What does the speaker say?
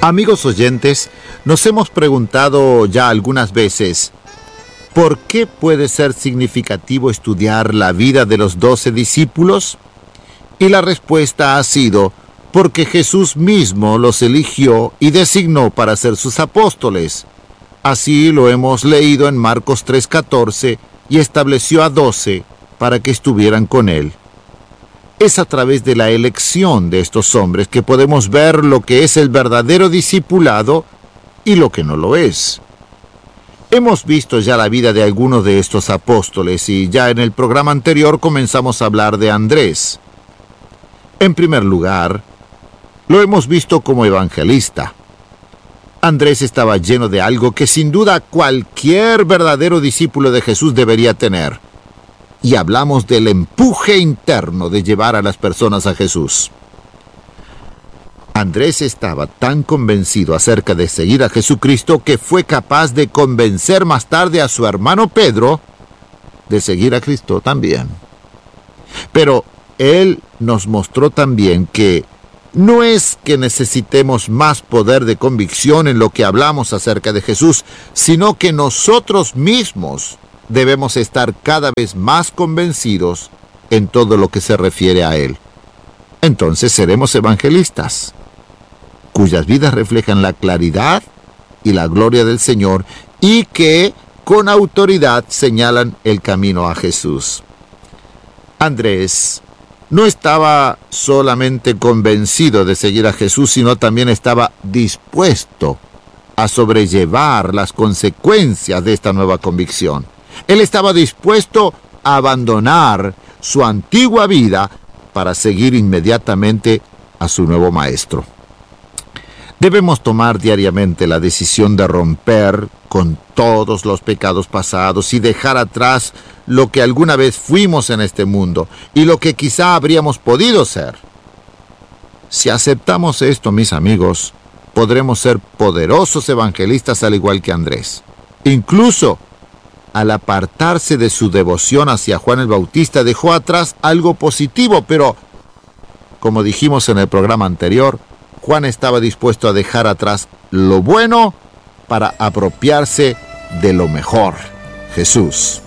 Amigos oyentes, nos hemos preguntado ya algunas veces, ¿por qué puede ser significativo estudiar la vida de los 12 discípulos? Y la respuesta ha sido, porque Jesús mismo los eligió y designó para ser sus apóstoles. Así lo hemos leído en Marcos 3:14, y estableció a 12 para que estuvieran con él. Es a través de la elección de estos hombres que podemos ver lo que es el verdadero discipulado y lo que no lo es. Hemos visto ya la vida de algunos de estos apóstoles y ya en el programa anterior comenzamos a hablar de Andrés. En primer lugar, lo hemos visto como evangelista. Andrés estaba lleno de algo que sin duda cualquier verdadero discípulo de Jesús debería tener. Y hablamos del empuje interno de llevar a las personas a Jesús. Andrés estaba tan convencido acerca de seguir a Jesucristo que fue capaz de convencer más tarde a su hermano Pedro de seguir a Cristo también. Pero él nos mostró también que no es que necesitemos más poder de convicción en lo que hablamos acerca de Jesús, sino que nosotros mismos debemos estar cada vez más convencidos en todo lo que se refiere a Él. Entonces seremos evangelistas, cuyas vidas reflejan la claridad y la gloria del Señor y que con autoridad señalan el camino a Jesús. Andrés no estaba solamente convencido de seguir a Jesús, sino también estaba dispuesto a sobrellevar las consecuencias de esta nueva convicción. Él estaba dispuesto a abandonar su antigua vida para seguir inmediatamente a su nuevo maestro. Debemos tomar diariamente la decisión de romper con todos los pecados pasados y dejar atrás lo que alguna vez fuimos en este mundo y lo que quizá habríamos podido ser. Si aceptamos esto, mis amigos, podremos ser poderosos evangelistas al igual que Andrés. Incluso, al apartarse de su devoción hacia Juan el Bautista, dejó atrás algo positivo, pero, como dijimos en el programa anterior, Juan estaba dispuesto a dejar atrás lo bueno para apropiarse de lo mejor, Jesús.